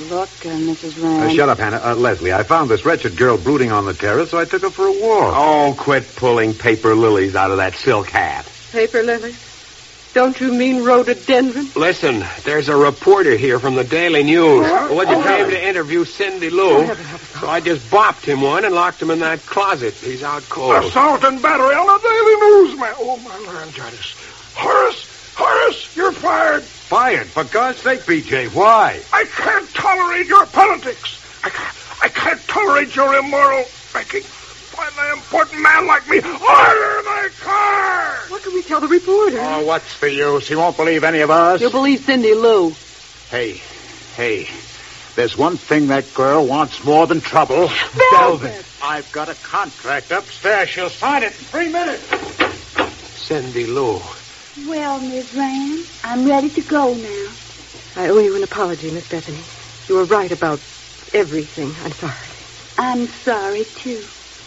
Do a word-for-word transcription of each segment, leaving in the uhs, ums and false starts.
look, uh, Missus Rand. Uh, shut up, Hannah. Uh, Leslie, I found this wretched girl brooding on the terrace, so I took her for a walk. Oh, quit pulling paper lilies out of that silk hat. Paper lilies? Don't you mean rhododendron? Listen, there's a reporter here from the Daily News. Oh, Well, you oh, came oh. to interview Cindy Lou, so I just bopped him one and locked him in that closet. He's out cold. Assault and battery on the Daily News, man. Oh, my laryngitis. Horace, Horace, you're fired. Fired? For God's sake, B J, why? I can't tolerate your politics. I can't, I can't tolerate your immoral making finally important man like me order my car. What can we tell the reporter? Oh, what's the use? He won't believe any of us. You'll believe Cindy Lou. Hey, hey, there's one thing that girl wants more than trouble. Velvet. I've got a contract upstairs. She'll sign it in three minutes. Cindy Lou. Well, Miss Rand, I'm ready to go now. I owe you an apology, Miss Bethany. You were right about everything. I'm sorry. I'm sorry, too.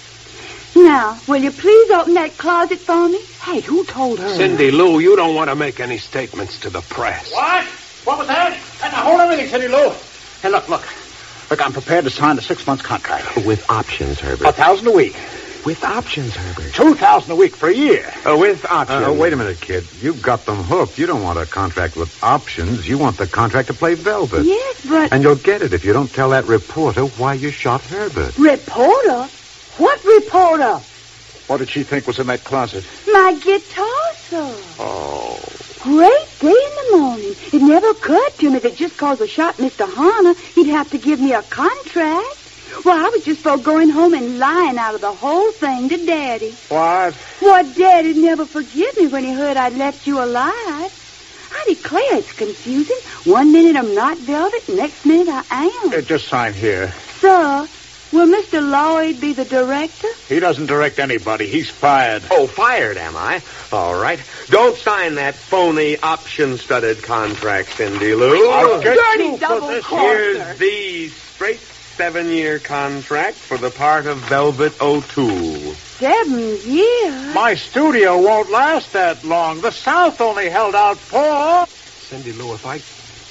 Now, will you please open that closet for me? Hey, who told her? Cindy Lou, you don't want to make any statements to the press. What? What was that? And now hold everything, Cindy Lou. Hey, look, look. Look, I'm prepared to sign the six-month contract. With options, Herbert. A thousand a week. With options, Herbert. Two thousand a week for a year. Uh, with options. Uh, wait a minute, kid. You've got them hooked. You don't want a contract with options. You want the contract to play Velvet. Yes, but... And you'll get it if you don't tell that reporter why you shot Herbert. Reporter? What reporter? What did she think was in that closet? My guitar, sir. Oh. Great day in the morning. It never occurred to me that just because I shot Mister Horner, he'd have to give me a contract. Well, I was just for going home and lying out of the whole thing to Daddy. What? What, Daddy'd never forgive me when he heard I'd left you alive. I declare it's confusing. One minute I'm not Velvet, next minute I am. Uh, just sign here. Sir, will Mister Lloyd be the director? He doesn't direct anybody. He's fired. Oh, fired, am I? All right. Don't sign that phony option-studded contract, Cindy Lou. I'll get Dirty you for double this. cross. Here's the straight seven-year contract for the part of Velvet O two. Seven years? My studio won't last that long. The South only held out four. Cindy Lou, if I...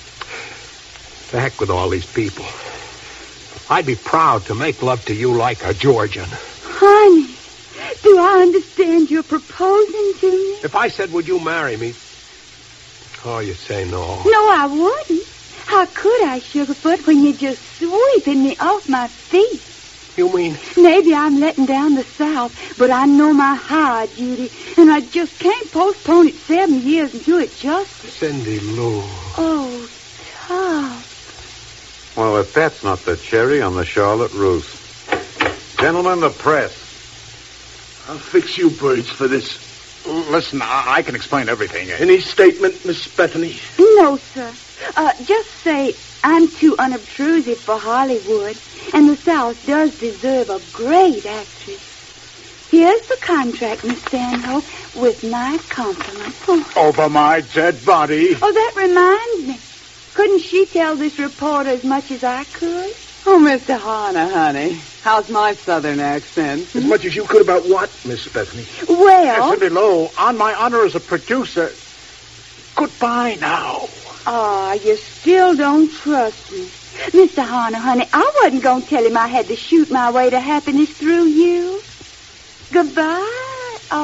To heck with all these people. I'd be proud to make love to you like a Georgian. Honey, do I understand you're proposing to me? If I said, would you marry me? Oh, you'd say no. No, I wouldn't. How could I, Sugarfoot, when you're just sweeping me off my feet? You mean... Maybe I'm letting down the South, but I know my high duty, and I just can't postpone it seven years and do it justice. Cindy Lou. Oh, Tom. Well, if that's not the cherry on the Charlotte Russe. Gentlemen, the press. I'll fix you birds for this. Listen, I, I can explain everything. Any statement, Miss Bethany? No, sir. Uh, just say I'm too unobtrusive for Hollywood, and the South does deserve a great actress. Here's the contract, Miss Stanhope, with my compliments. Oh. Over my dead body. oh, that reminds me. Couldn't she tell this reporter as much as I could? Oh, Mister Horner, honey. How's my southern accent? As much as you could about what, Miss Bethany? Well... Cindy Lou, on my honor as a producer, goodbye now. Ah, you still don't trust me. Mister Horner, honey, I wasn't going to tell him I had to shoot my way to happiness through you. Goodbye.